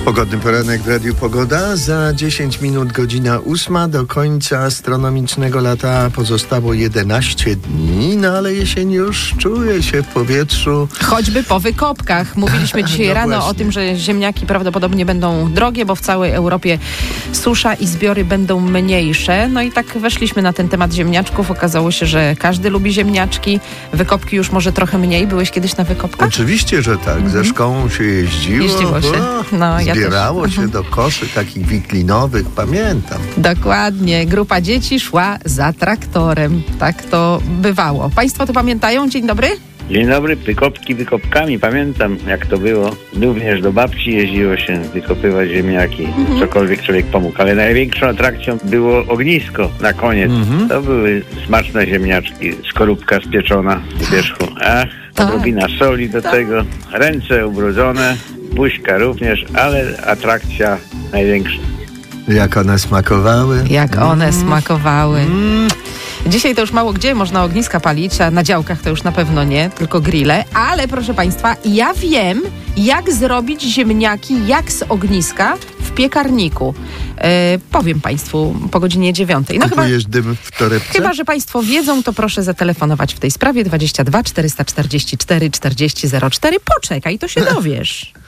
Pogodny poranek w Radiu Pogoda. Za 10 minut godzina 8. Do końca astronomicznego lata pozostało 11 dni, no ale jesień już czuje się w powietrzu. Choćby po wykopkach. Mówiliśmy dzisiaj rano właśnie o tym, że ziemniaki prawdopodobnie będą drogie, bo w całej Europie susza i zbiory będą mniejsze. No i tak weszliśmy na ten temat ziemniaczków. Okazało się, że każdy lubi ziemniaczki. Wykopki już może trochę mniej. Byłeś kiedyś na wykopkach? Oczywiście, że tak. Ze szkołą się jeździło. Jeździło się. No, ja zbierało się do koszy takich wiklinowych, pamiętam. Dokładnie. Grupa dzieci szła za traktorem. Tak to bywało. Państwo to pamiętają? Dzień dobry. Dzień dobry, wykopki wykopkami, pamiętam jak to było. Również do babci jeździło się wykopywać ziemniaki, cokolwiek człowiek pomógł. Ale największą atrakcją było ognisko na koniec. To były smaczne ziemniaczki, skorupka spieczona w wierzchu. Odrobina soli do tego, ręce ubrudzone, buźka również, ale atrakcja największa. Jak one smakowały? Jak one smakowały. Dzisiaj to już mało gdzie można ogniska palić, a na działkach to już na pewno nie, tylko grille. Ale proszę Państwa, ja wiem, jak zrobić ziemniaki jak z ogniska w piekarniku. Powiem Państwu po godzinie 9. No Kupujesz dym w torebce? Chyba, że Państwo wiedzą, to proszę zatelefonować w tej sprawie 22 444 40 04. Poczekaj, to się dowiesz.